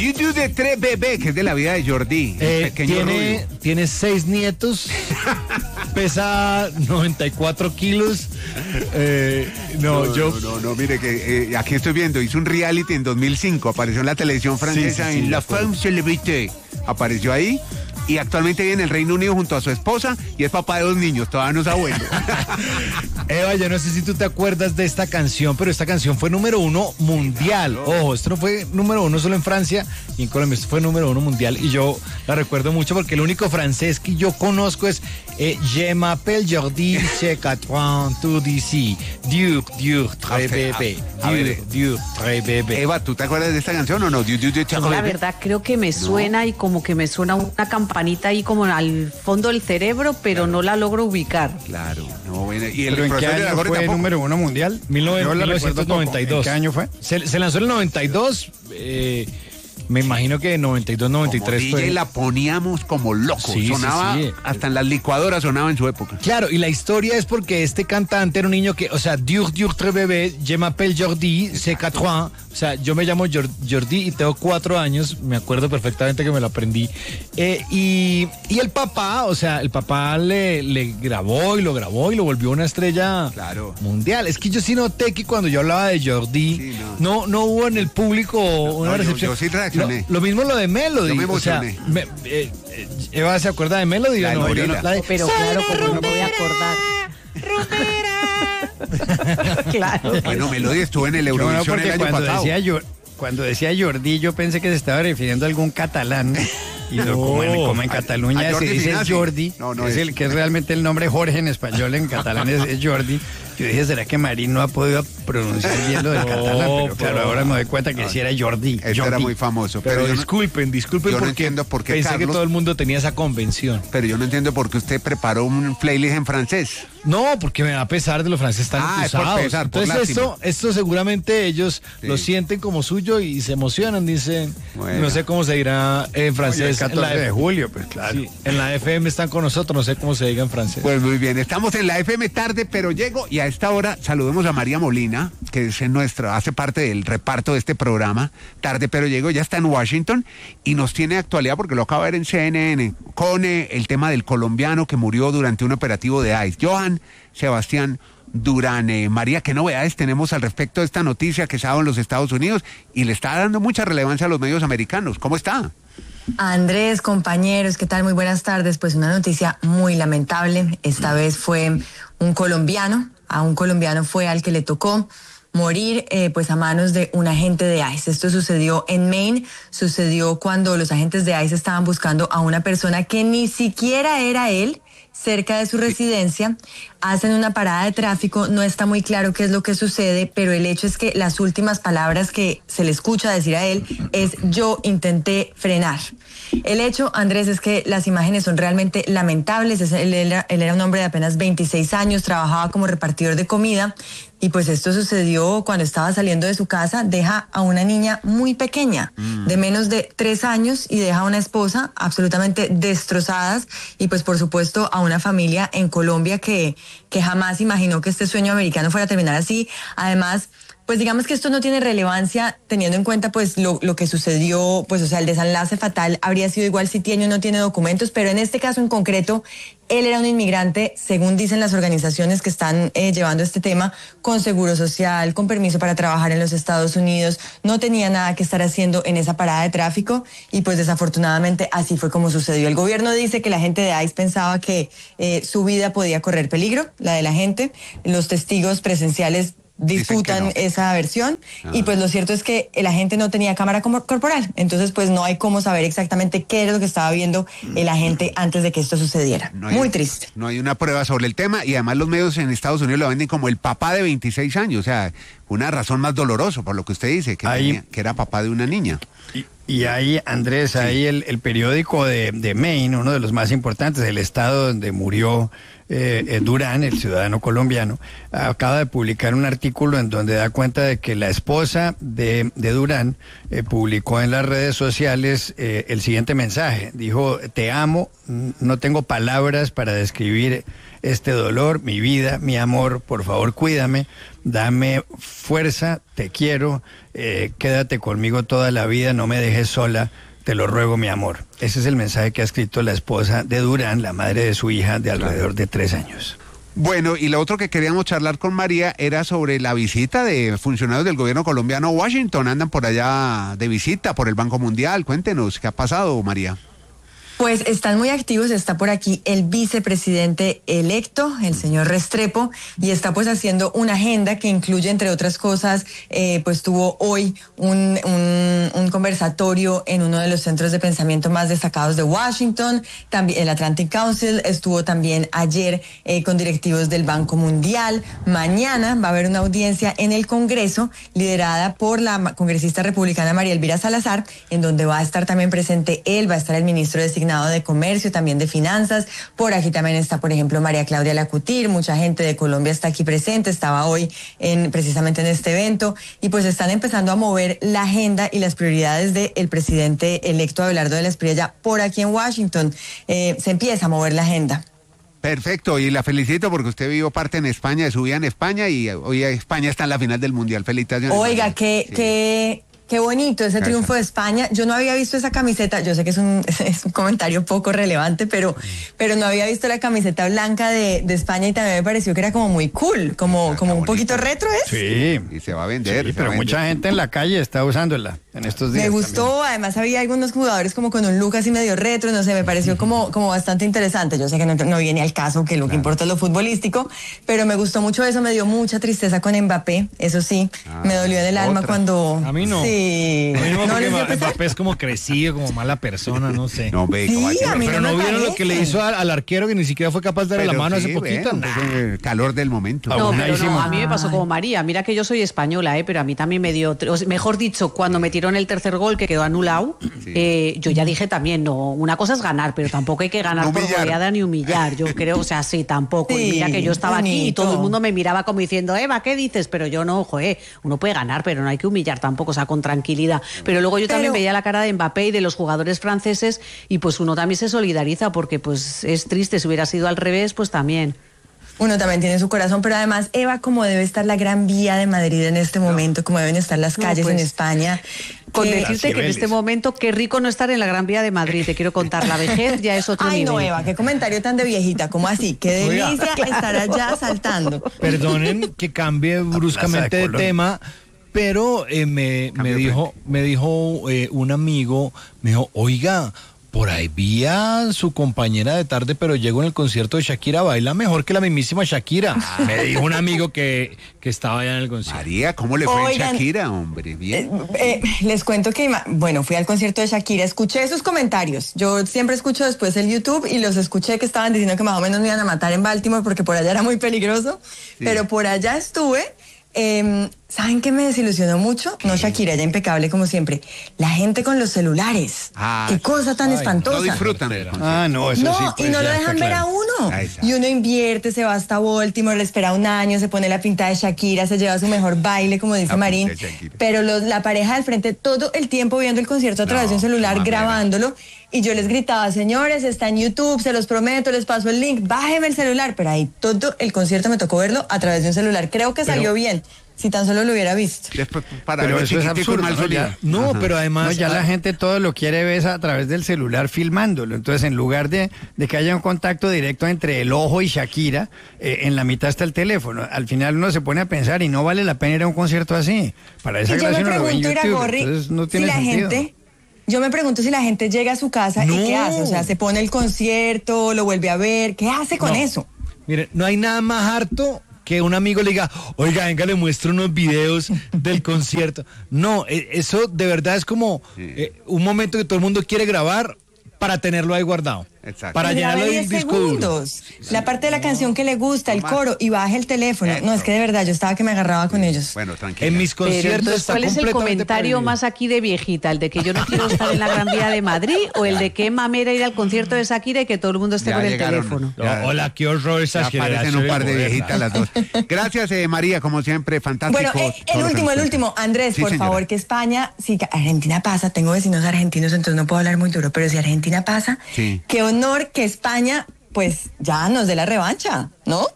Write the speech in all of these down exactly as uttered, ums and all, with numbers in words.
Diu de tres bebé, que es de la vida de Jordi, el Eh, pequeño tiene, rubio. tiene seis nietos, pesa noventa y cuatro kilos. Eh, no, No, yo. no, no, no, mire que eh, aquí estoy viendo, hizo un reality en dos mil cinco, apareció en la televisión francesa, Sí, sí, sí, en La de acuerdo. Femme Célébrité, apareció ahí. Y actualmente vive en el Reino Unido junto a su esposa y es papá de dos niños, todavía no es abuelo. Eva, yo no sé si tú te acuerdas de esta canción, pero esta canción fue número uno mundial. Ojo, esto no fue número uno solo en Francia y en Colombia, esto fue número uno mundial. Y yo la recuerdo mucho porque el único francés que yo conozco es eh, Je m'appelle Jordi, j'ai quatre ans, tout d'ici. Dur, dur, très bébé. A- a ver, Dur, dur, très bébé. Eva, ¿tú te acuerdas de esta canción o no? Diu, diu, diu, Yo la verdad creo que me suena y como que me suena una campanita ahí como al fondo del cerebro, pero no la logro ubicar. Claro, no, bueno, y el ¿Pero en qué profesor de la año Jorge fue tampoco. número uno mundial? mil Yo la novecientos recuerdo noventa y dos. poco. ¿En qué año fue? Se, se lanzó en el noventa y dos. Eh, me imagino que noventa y dos, noventa y Como tres D fue. J la poníamos como loco, Sí, sí, sonaba, sí. hasta en las licuadoras sonaba en su época. Claro, y la historia es porque este cantante era un niño que, o sea, dur, dur, très bébé, je m'appelle Jordi, c'est quatre ans, o sea, yo me llamo Jor- Jordi y tengo cuatro años, me acuerdo perfectamente que me lo aprendí. Eh, y, y el papá, o sea, el papá le, le grabó y lo grabó y lo volvió una estrella Claro. mundial. Es que yo sí noté que cuando yo hablaba de Jordi, Sí, no. no, no hubo en el público una No, yo- recepción. yo sí reaccioné. Lo, lo mismo lo de Melody. Yo me o sea, emocioné. me- eh, eh, Eva se acuerda de Melody, La ¿o no? del Yo no- gorila. la de- Pero claro, como no me voy a acordar. Claro. Bueno, Melody estuvo en el Yo no, Eurovisión porque el año cuando pasado. decía, Jor- cuando decía Jordi, yo pensé que se estaba refiriendo a algún catalán. Y no, como, en, como en A- Cataluña a Jordi se dice Finazzi. Jordi, No, no es, es. el que es realmente el nombre Jorge en español, en catalán es, es Jordi. Yo dije, ¿será que Marín no ha podido pronunciar bien lo del No, catalán? Pero claro, pero- ahora me doy cuenta que sí era Jordi. Este era Jordi. muy famoso. Pero, Pero, yo no, disculpen, disculpen yo no porque entiendo por qué pensé Carlos- que todo el mundo tenía esa convención. pero yo no entiendo por qué usted preparó un playlist en francés. No, porque me da pesar de los franceses tan Ah, es por entusados. pesar, por Entonces esto, lástima. esto seguramente ellos Sí. lo sienten como suyo y se emocionan, dicen. Bueno. No sé cómo se dirá en Oye, el francés. en, catorce la, de julio, pues claro. sí, en la F M están con nosotros, no sé cómo se diga en francés. Pues muy bien, estamos en la F M tarde, pero llego y a esta hora saludemos a María Molina, que es nuestra, hace parte del reparto de este programa. Tarde, pero llego, ya está en Washington y nos tiene actualidad porque lo acaba de ver en C N N con eh, el tema del colombiano que murió durante un operativo de ICE. Johan Sebastián Durán. Eh, María, ¿qué novedades tenemos al respecto de esta noticia que se ha dado en los Estados Unidos y le está dando mucha relevancia a los medios americanos? ¿Cómo está? Andrés, compañeros, ¿qué tal? Muy buenas tardes. Pues una noticia muy lamentable. Esta vez fue un colombiano, a un colombiano fue al que le tocó morir eh, pues a manos de un agente de ICE. Esto sucedió en Maine, sucedió cuando los agentes de ICE estaban buscando a una persona que ni siquiera era él, cerca de su residencia, hacen una parada de tráfico, no está muy claro qué es lo que sucede, pero el hecho es que las últimas palabras que se le escucha decir a él es yo intenté frenar. El hecho, Andrés, es que las imágenes son realmente lamentables. Él era, él era un hombre de apenas veintiséis años, trabajaba como repartidor de comida y pues esto sucedió cuando estaba saliendo de su casa, deja a una niña muy pequeña, mm. de menos de tres años y deja a una esposa absolutamente destrozadas y pues por supuesto a una familia en Colombia que, que jamás imaginó que este sueño americano fuera a terminar así. Además, pues digamos que esto no tiene relevancia teniendo en cuenta pues lo, lo que sucedió, pues o sea, el desenlace fatal habría sido igual si tiene o no tiene documentos, pero en este caso en concreto, él era un inmigrante, según dicen las organizaciones que están eh, llevando este tema, con seguro social, con permiso para trabajar en los Estados Unidos, no tenía nada que estar haciendo en esa parada de tráfico y pues desafortunadamente así fue como sucedió. El gobierno dice que la gente de ICE pensaba que eh, su vida podía correr peligro, la de la gente, los testigos presenciales disputan no. esa versión ah. y pues lo cierto es que el agente no tenía cámara corporal, entonces pues no hay cómo saber exactamente qué era lo que estaba viendo el agente antes de que esto sucediera. No hay, Muy triste. No hay una prueba sobre el tema y además los medios en Estados Unidos lo venden como el papá de veintiséis años, o sea, una razón más dolorosa por lo que usted dice, que, ahí, tenía, que era papá de una niña. Y, y ahí, Andrés, sí. ahí el, el periódico de, de Maine, uno de los más importantes, el estado donde murió Eh, eh, Durán, el ciudadano colombiano, acaba de publicar un artículo en donde da cuenta de que la esposa de, de Durán eh, publicó en las redes sociales eh, el siguiente mensaje. Dijo, te amo, no tengo palabras para describir este dolor, mi vida, mi amor, por favor cuídame. dame fuerza, te quiero, eh, quédate conmigo toda la vida, no me dejes sola, te lo ruego, mi amor. Ese es el mensaje que ha escrito la esposa de Durán, la madre de su hija de alrededor de tres años. Bueno, y lo otro que queríamos charlar con María era sobre la visita de funcionarios del gobierno colombiano a Washington. Andan por allá de visita por el Banco Mundial. Cuéntenos, ¿qué ha pasado, María? Pues están muy activos, está por aquí el vicepresidente electo, el señor Restrepo, y está pues haciendo una agenda que incluye, entre otras cosas, eh, pues tuvo hoy un, un, un conversatorio en uno de los centros de pensamiento más destacados de Washington, también el Atlantic Council, estuvo también ayer eh, con directivos del Banco Mundial. Mañana va a haber una audiencia en el Congreso liderada por la congresista republicana María Elvira Salazar, en donde va a estar también presente él, va a estar el ministro designado de Comercio, también de Finanzas. Por aquí también está, por ejemplo, María Claudia Lacutir. Mucha gente de Colombia está aquí presente, estaba hoy en, precisamente en este evento, y pues están empezando a mover la agenda y las prioridades del presidente electo Abelardo de la Espriella por aquí en Washington. Eh, se empieza a mover la agenda. Perfecto, y la felicito porque usted vivió parte en España, de su vida en España, y hoy España está en la final del Mundial. Felicitaciones. Oiga, qué... Sí. qué... Qué bonito ese triunfo de España. Yo no había visto esa camiseta, yo sé que es un, es un comentario poco relevante, pero, pero no había visto la camiseta blanca de, de España y también me pareció que era como muy cool, como, como un poquito retro, ¿es? Sí. Y se va a vender. Sí, pero mucha gente en la calle está usándola en estos días. Me gustó, también. Además había algunos jugadores como con un look así medio retro, no sé, me pareció como, como bastante interesante. Yo sé que no, no viene al caso, que lo claro. que importa es lo futbolístico, pero me gustó mucho eso, me dio mucha tristeza con Mbappé, eso sí, ah, me dolió en el alma cuando... A mí no. Sí. Sí. No, no, porque Mbappé es como crecido, como mala persona, no sé. No, ve, sí, pero, pero no, no vieron lo que le hizo al, al arquero, que ni siquiera fue capaz de darle la mano sí, hace poquito. Bueno, nah. Es el calor del momento. No, pero no, a mí me pasó como María. Mira que yo soy española, ¿eh? Pero a mí también me dio, mejor dicho, cuando metieron el tercer gol que quedó anulado, sí. eh, yo ya dije también, no, una cosa es ganar, pero tampoco hay que ganar no por goleada ni humillar. Yo creo, o sea, sí, tampoco. Sí, y mira que yo estaba bonito. Aquí y todo el mundo me miraba como diciendo, Eva, ¿qué dices? Pero yo no, ojo, eh, uno puede ganar, pero no hay que humillar tampoco, o sea, con tranquilidad. Pero luego yo pero... también veía la cara de Mbappé y de los jugadores franceses y pues uno también se solidariza porque pues es triste, si hubiera sido al revés, pues también. Uno también tiene su corazón, pero además, Eva, como debe estar la Gran Vía de Madrid en este momento, no. como deben estar las calles no, pues, en España. Con que... decirte que en este momento, qué rico no estar en la Gran Vía de Madrid, te quiero contar, la vejez ya es otro Ay, nivel. Ay, no, Eva, qué comentario tan de viejita, ¿cómo así? Qué delicia claro. estar allá saltando. Perdonen que cambie bruscamente de, de tema, pero eh, me, me dijo, me dijo eh, un amigo, me dijo, oiga, por ahí vi a su compañera de tarde, pero llegó en el concierto de Shakira, baila mejor que la mismísima Shakira. Ah. Me dijo un amigo que, que estaba allá en el concierto. María, ¿cómo le fue Oigan, a Shakira, hombre? Bien. Eh, eh, les cuento que, bueno, fui al concierto de Shakira, escuché sus comentarios. Yo siempre escucho después el YouTube y los escuché que estaban diciendo que más o menos me iban a matar en Baltimore porque por allá era muy peligroso. Sí. Pero por allá estuve. Eh, ¿Saben qué me desilusionó mucho? ¿Qué? No, Shakira, ya impecable como siempre. La gente con los celulares. Ah, qué cosa tan ay, espantosa. No disfrutan. Ah, no, eso no, sí. Pues, y no lo dejan ver claro. a uno. Y uno invierte, se va hasta Baltimore, le espera un año, se pone la pinta de Shakira, se lleva su mejor baile, como dice la Marín. Pero los, la pareja del frente todo el tiempo viendo el concierto a través no, de un celular, grabándolo. Y yo les gritaba, señores, está en YouTube, se los prometo, les paso el link, bájeme el celular. Pero ahí todo el concierto me tocó verlo a través de un celular. Creo que salió pero, bien, si tan solo lo hubiera visto. Después, para pero eso es absurdo. No, ya, no pero además... No, ya ah, la gente todo lo quiere ver a través del celular filmándolo. Entonces, en lugar de, de que haya un contacto directo entre el ojo y Shakira, eh, en la mitad está el teléfono. Al final uno se pone a pensar y no vale la pena ir a un concierto así. Para esa gracia uno lo ve en YouTube. Iragorri, entonces no tiene si la sentido. Gente... Yo me pregunto si la gente llega a su casa no. y ¿qué hace? O sea, se pone el concierto, lo vuelve a ver. ¿Qué hace con no. eso? Mire, no hay nada más harto que un amigo le diga, oiga, venga, le muestro unos videos del concierto. No, eso de verdad es como sí. eh, un momento que todo el mundo quiere grabar para tenerlo ahí guardado. Exacto. Para llenarlo de disco duro. La parte de la canción que le gusta, el coro, y baje el teléfono. Eso. No, es que de verdad, yo estaba que me agarraba con ellos. Bueno, tranquilo. En mis conciertos entonces, está ¿cuál es el comentario prohibido. más aquí de viejita? ¿El de que yo no quiero estar en la Gran Vía de Madrid? ¿O el de que mamera ir al concierto de Shakira y que todo el mundo esté ya con llegaron, el teléfono? Ya, hola, qué horror esas generaciones. Aparecen un par de viejitas las dos. Gracias, eh, María, como siempre, fantástico. Bueno, eh, el último, el último. Andrés, sí, por señora. favor, que España, si Argentina pasa, tengo vecinos argentinos, entonces no puedo hablar muy duro, pero si Argentina pasa, sí. qué honor que España, pues ya nos dé la revancha, ¿no?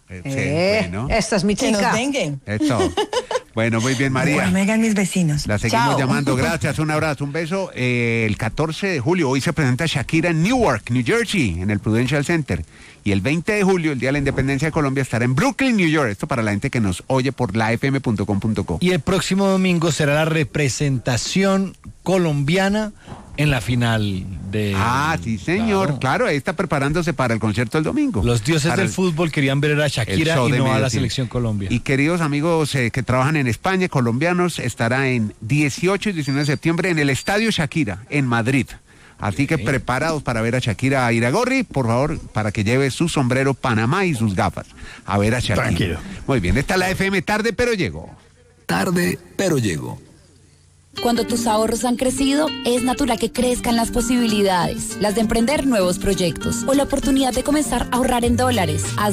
Eh, Eh, sí, bueno. Esta es mi Que nos chica. vengan. Eso. Bueno, muy bien, María. Bueno, vengan mis vecinos. La seguimos Chao. llamando. Gracias, un abrazo, un beso. Eh, el catorce de julio, hoy se presenta Shakira en Newark, New Jersey, en el Prudential Center. Y el veinte de julio, el Día de la Independencia de Colombia, estará en Brooklyn, New York. Esto para la gente que nos oye por la f m punto com punto co. Y el próximo domingo será la representación colombiana en la final de... Ah, sí, señor. Claro. claro, ahí está preparándose para el concierto del domingo. Los dioses para del el, fútbol querían ver a Shakira y no a la selección Colombia. Y queridos amigos eh, que trabajan en España, colombianos, estará en dieciocho y diecinueve de septiembre en el Estadio Shakira, en Madrid. Así que preparados para ver a Shakira Iragorri, por favor, para que lleve su sombrero Panamá y sus gafas a ver a Shakira. Tranquilo. Muy bien, esta es la F M tarde, pero llegó. Tarde, pero llegó. Cuando tus ahorros han crecido, es natural que crezcan las posibilidades, las de emprender nuevos proyectos o la oportunidad de comenzar a ahorrar en dólares. Haz